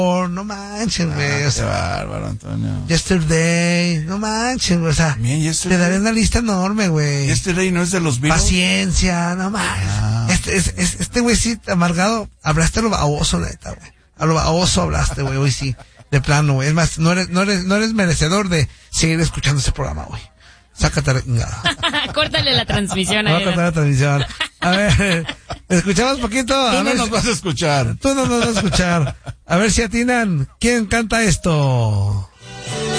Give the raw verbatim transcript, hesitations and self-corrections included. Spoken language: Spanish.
Oh, no manches, güey. Ah, O sea, qué bárbaro, Antonio. Yesterday, no manches, güey. O sea, Bien, Yesterday. te daré una lista enorme, güey. Yesterday no es de los Beatles. Paciencia, no manches. Ah, Este, es, es, este güey sí, amargado, hablaste a lo baboso, neta, güey. A lo baboso hablaste, güey, hoy sí. De plano, güey. Es más, no eres, no eres, no eres merecedor de seguir escuchando ese programa, güey. Sácate la chingada. Córtale la transmisión No a voy a cortar la transmisión. A ver, ¿escuchamos poquito? A Tú no ver nos si- vas a escuchar. Tú no nos vas a escuchar. A ver si atinan. ¿Quién canta esto?